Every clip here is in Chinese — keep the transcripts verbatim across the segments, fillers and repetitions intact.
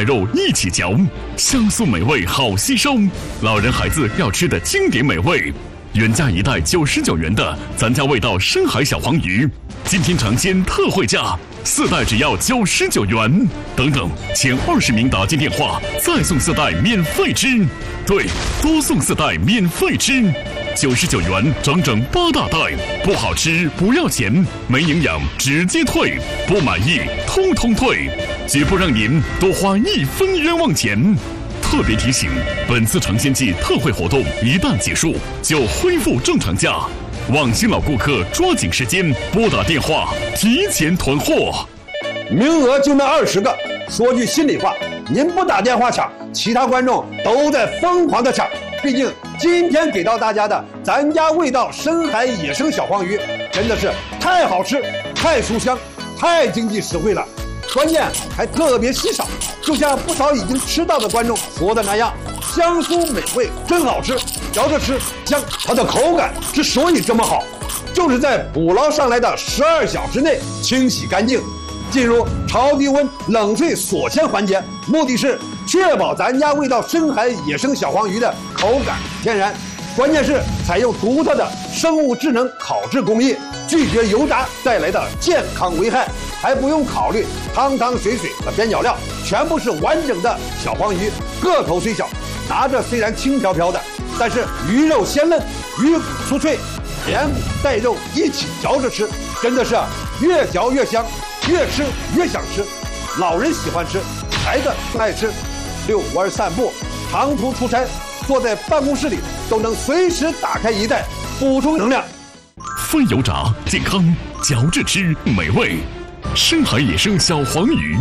带肉一起嚼，香酥美味好吸收，老人孩子要吃的经典美味。原价一袋九十九元的咱家味道深海小黄鱼，今天尝鲜特惠价，四袋只要九十九元。等等，前二十名打进电话再送四袋免费吃，对，多送四袋免费吃，九十九元整整八大袋，不好吃不要钱，没营养直接退，不满意通通退，绝不让您多花一分冤枉钱。特别提醒，本次尝鲜季特惠活动一旦结束，就恢复正常价。望新老顾客抓紧时间拨打电话，提前囤货。 名额就那二十个，说句心里话，您不打电话抢，其他观众都在疯狂的抢。毕竟今天给到大家的咱家味道深海野生小黄鱼，真的是太好吃、太书香、太经济实惠了。关键还特别稀少，就像不少已经吃到的观众说的那样，香酥美味，真好吃，嚼着吃香。它的口感之所以这么好，就是在捕捞上来的十二小时内清洗干净，进入超低温冷萃锁鲜环节，目的是确保咱家味道深海野生小黄鱼的口感天然。关键是采用独特的生物智能烤制工艺，拒绝油炸带来的健康危害，还不用考虑汤汤水水和边角料，全部是完整的小黄鱼，个头虽小，拿着虽然轻飘飘的，但是鱼肉鲜嫩，鱼骨酥脆，连骨带肉一起嚼着吃，真的是越嚼越香，越吃越想吃。老人喜欢吃，孩子爱吃，遛弯散步，长途出差，坐在办公室里都能随时打开一袋补充能量。 非油炸健康，嚼着吃美味。深海野生小黄鱼，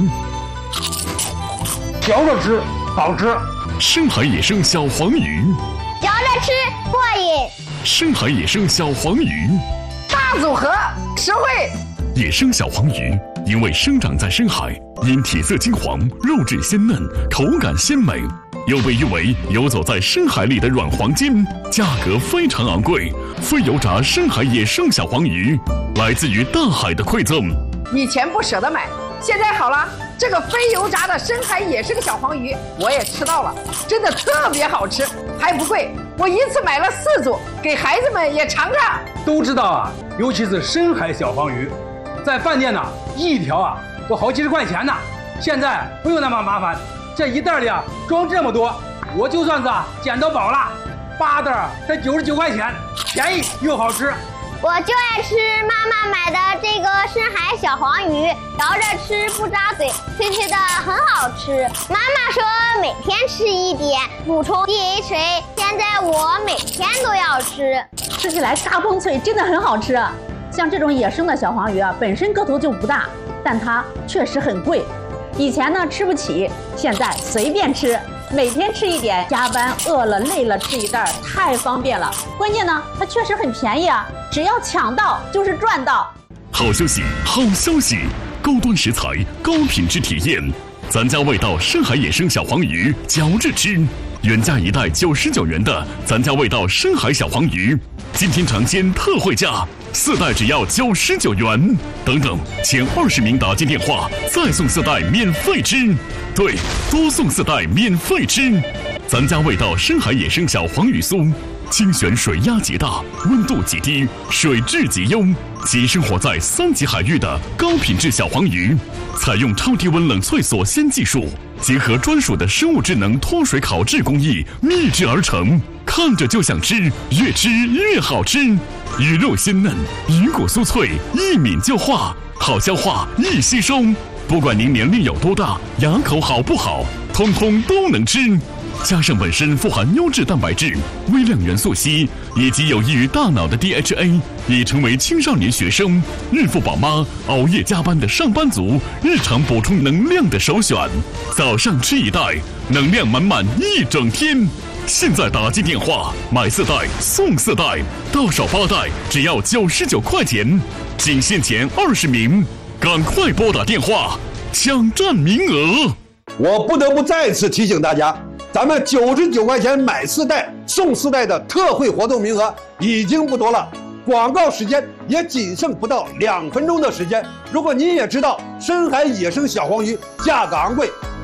嚼着吃好吃。 深海野生小黄鱼， 嚼着吃过瘾。 深海野生小黄鱼， 大组合实惠。 野生小黄鱼因为生长在深海，因体色金黄、肉质鲜嫩、口感鲜美，又被誉为游走在深海里的软黄金，价格非常昂贵。非油炸深海野生小黄鱼，来自于大海的馈赠。 以前不舍得买，现在好了，这个非油炸的深海野生小黄鱼我也吃到了，真的特别好吃，还不贵。我一次买了四组，给孩子们也尝尝。 都知道啊，尤其是深海小黄鱼，在饭店呢，一条啊都好几十块钱呢。现在不用那么麻烦，这一袋里啊装这么多，我就算是啊捡到宝了。八袋才九十九块钱，便宜又好吃。 我就爱吃妈妈买的这个深海小黄鱼，嚼着吃不扎嘴，脆脆的很好吃。妈妈说每天吃一点，补充 D H A， 现在我每天都要吃， 吃起来嘎嘣脆，真的很好吃。像这种野生的小黄鱼啊，本身个头就不大，但它确实很贵。以前呢吃不起，现在随便吃。每天吃一点，加班饿了累了吃一袋，太方便了。关键呢，它确实很便宜啊，只要抢到就是赚到。 好消息，好消息！高端食材，高品质体验，咱家味道深海野生小黄鱼，嚼着吃。原价一袋九十九元的咱家味道深海小黄鱼，今天尝鲜特惠价，四袋只要九十九元。等等，前二十名打进电话再送四袋免费吃。对，多送四袋免费吃。咱家味道深海野生小黄鱼酥，精选水压极大，温度极低，水质极优，即生活在三级海域的高品质小黄鱼，采用超低温冷萃锁鲜技术，结合专属的生物智能脱水烤制工艺秘制而成，看着就想吃，越吃越好吃。鱼肉鲜嫩，鱼骨酥脆，一抿就化，好消化，易吸收。不管您年龄有多大，牙口好不好，通通都能吃。加上本身富含优质蛋白质、微量元素硒以及有益于大脑的 D H A， 已成为青少年学生、孕妇宝妈、熬夜加班的上班族日常补充能量的首选。早上吃一袋，能量满满一整天。现在打进电话买四袋送四袋，到手八袋只要九十九块钱，仅限前二十名，赶快拨打电话抢占名额。 我不得不再次提醒大家，咱们九十九块钱买四袋送四袋的特惠活动名额已经不多了，广告时间也仅剩不到两分钟的时间。如果您也知道深海野生小黄鱼价格昂贵，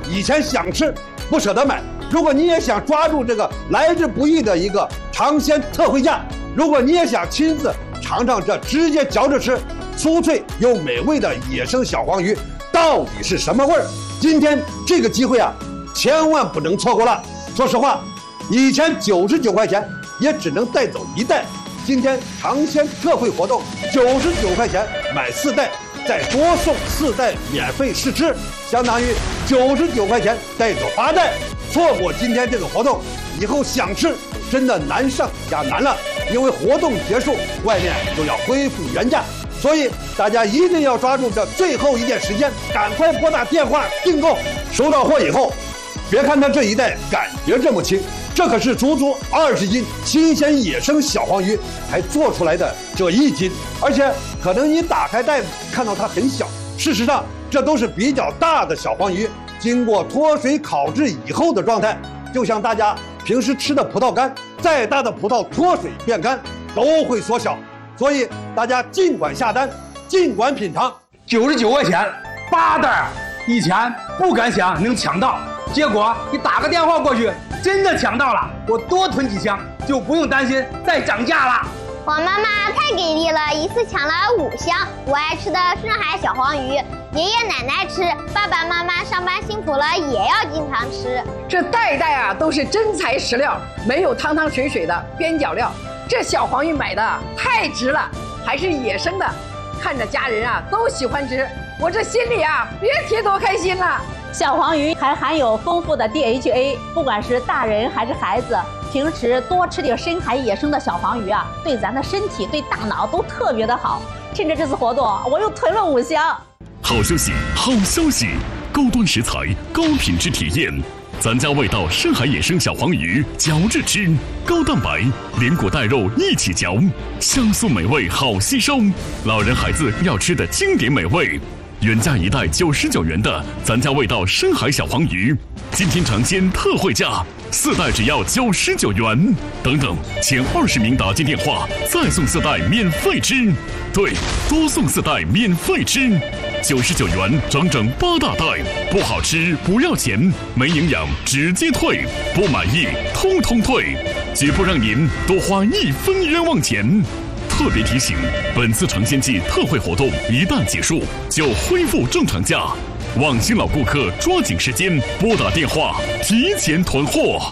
以前想吃不舍得买，如果你也想抓住这个来之不易的一个尝鲜特惠价，如果你也想亲自尝尝这直接嚼着吃、酥脆又美味的野生小黄鱼到底是什么味儿，今天这个机会啊，千万不能错过了。说实话，以前九十九块钱也只能带走一袋，今天尝鲜特惠活动，九十九块钱买四袋，再多送四袋免费试吃，相当于九十九块钱带走八袋。错过今天这个活动，以后想吃真的难上加难了，因为活动结束，外面就要恢复原价。所以大家一定要抓住这最后一点时间，赶快拨打电话订购。收到货以后，别看它这一袋感觉这么轻，这可是足足二十斤新鲜野生小黄鱼才做出来的这一斤，而且可能你打开袋子看到它很小，事实上这都是比较大的小黄鱼，经过脱水烤制以后的状态，就像大家平时吃的葡萄干，再大的葡萄脱水变干都会缩小，所以大家尽管下单，尽管品尝。 九十九块钱八袋，以前不敢想能抢到，结果你打个电话过去，真的抢到了，我多囤几箱就不用担心再涨价了。 我妈妈太给力了，一次抢了五箱我爱吃的深海小黄鱼，爷爷奶奶吃，爸爸妈妈上班辛苦了也要经常吃。 这袋袋啊都是真材实料，没有汤汤水水的边角料。这小黄鱼买的太值了，还是野生的，看着家人啊都喜欢吃，我这心里啊别提多开心了。 小黄鱼还含有丰富的 D H A， 不管是大人还是孩子，平时多吃点深海野生的小黄鱼啊，对咱的身体、对大脑都特别的好。趁着这次活动，我又囤了五箱。 好消息，好消息！高端食材，高品质体验，咱家味道深海野生小黄鱼，嚼着吃，高蛋白，连骨带肉一起嚼，香酥美味好吸收，老人孩子要吃的经典美味。原价一袋九十九元的咱家味道深海小黄鱼，今天尝鲜特惠价，四袋只要九十九元。等等，前二十名打进电话，再送四袋免费吃。对，多送四袋免费吃，九十九元整整八大袋，不好吃不要钱，没营养直接退，不满意通通退，绝不让您多花一分冤枉钱。特别提醒，本次尝鲜季特惠活动一旦结束，就恢复正常价。望新老顾客抓紧时间拨打电话，提前囤货。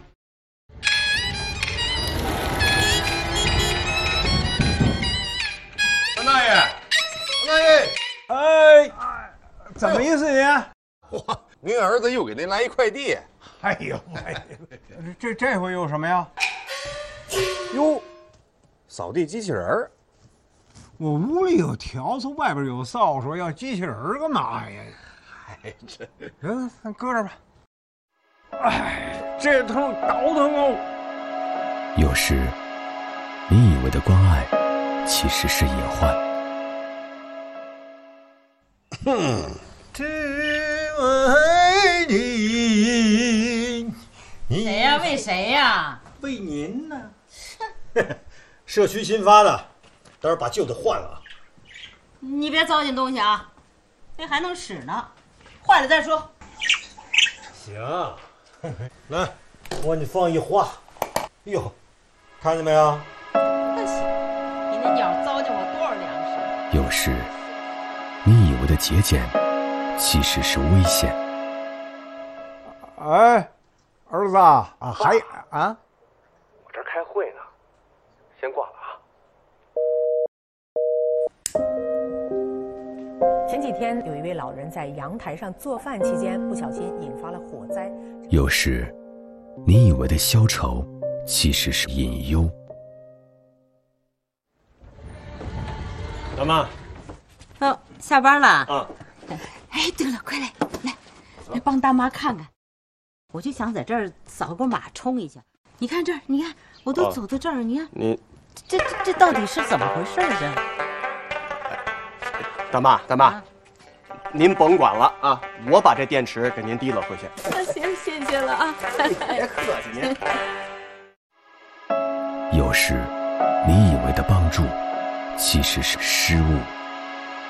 张大爷，张大爷， 哎，怎么意思您？ 哇，您儿子又给您来一快递。 哎呦，哎，这这回有什么呀？哟。 扫地机器人儿， 我屋里有笤帚，外边有扫帚，要机器人儿干嘛呀？ 哎，这， 嗯，搁这吧。哎，这疼，倒腾哦。 有时，你以为的关爱，其实是隐患。 哼，只为你。 谁呀？为谁呀？ 为您呢。 社区新发的，待会儿把旧的换了啊。 你别糟践东西啊，那还能使呢，坏了再说。 行，来，我给你放一花。哟，看见没有？ 那行，你那鸟糟践我多少粮食？ 有时，你以为的节俭，其实是危险。 哎，儿子啊，还啊？ 我这开会呢。先挂了啊！ 前几天有一位老人在阳台上做饭期间，不小心引发了火灾。 有时，你以为的消愁，其实是隐忧。 老妈， 哦，下班了啊！ 哎，对了，快来，来，来帮大妈看看。我就想在这儿扫个码冲一下。你看这儿，你看。我都走到这儿，你看， 你这这这到底是怎么回事啊？ 这大妈大妈、啊，您甭管了啊，我把这电池给您提了回去。 那行，谢谢了啊， 别客气您。 有时，你以为的帮助，其实是失误。